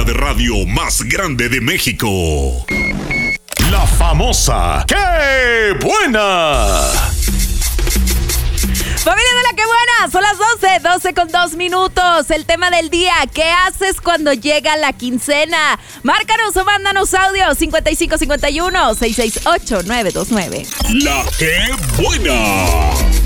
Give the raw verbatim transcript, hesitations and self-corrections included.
de radio más grande de México. La famosa ¡Qué buena! Familia de la que buena, son las doce, doce con dos minutos. El tema del día, ¿qué haces cuando llega la quincena? Márcanos o mándanos audio cincuenta y cinco cincuenta y uno, seiscientos sesenta y ocho, nueve dos nueve. La que buena.